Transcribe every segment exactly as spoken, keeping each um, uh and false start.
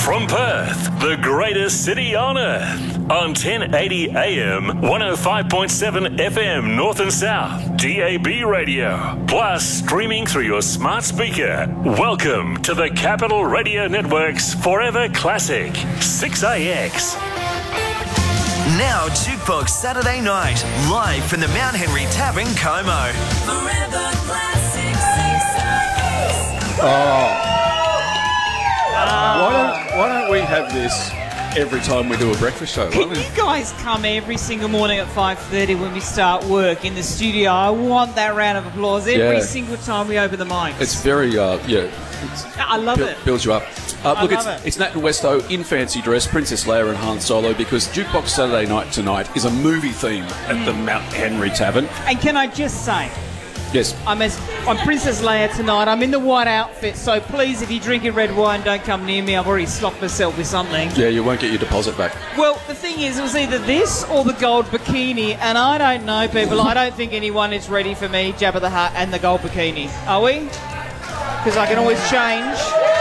From Perth, the greatest city on earth. On ten eighty A M, one oh five point seven F M North and South, D A B radio. Plus, streaming through your smart speaker. Welcome to the Capital Radio Network's Forever Classic, six A X. Now Jukebox Saturday Night, live from the Mount Henry Tavern, Como. Forever Classic, six A X. Oh. Why don't, why don't we have this every time we do a breakfast show? Can you guys come every single morning at five thirty when we start work in the studio? I want that round of applause every Yeah. single time we open the mics. It's very, uh, yeah. I love bu- it. Builds you up. Uh, I look, love it's, it. it's Nat and Westo in fancy dress, Princess Leia and Han Solo, because Jukebox Saturday Night tonight is a movie theme at the Mount Henry Tavern. And can I just say, Yes. I'm as I'm Princess Leia tonight. I'm in the white outfit, so please, if you're drinking red wine, don't come near me. I've already slopped myself with something. Yeah, you won't get your deposit back. Well, the thing is, it was either this or the gold bikini, and I don't know, people. I don't think anyone is ready for me, Jabba the Hutt, and the gold bikini. Are we? Because I can always change.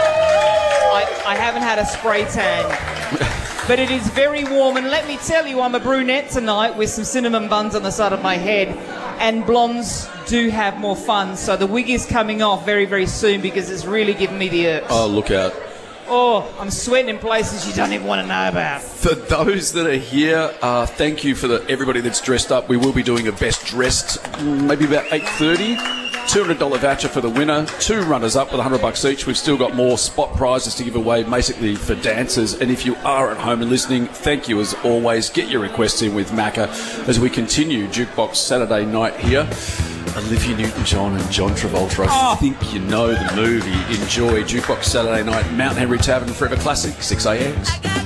I, I haven't had a spray tan. But it is very warm, and let me tell you, I'm a brunette tonight with some cinnamon buns on the side of my head, and blondes do have more fun, so the wig is coming off very, very soon because it's really giving me the irks. Oh, look out. Oh, I'm sweating in places you don't even want to know about. For those that are here, uh, thank you for the, everybody that's dressed up. We will be doing a best dressed, maybe about eight thirty. two hundred dollars voucher for the winner, two runners up with one hundred bucks each. We've still got more spot prizes to give away, basically for dancers. And if you are at home and listening, thank you as always. Get your requests in with Macca as we continue Jukebox Saturday Night here. Olivia Newton-John and John Travolta. I Oh. think you know the movie. Enjoy Jukebox Saturday Night, Mount Henry Tavern, Forever Classic, six A X. I got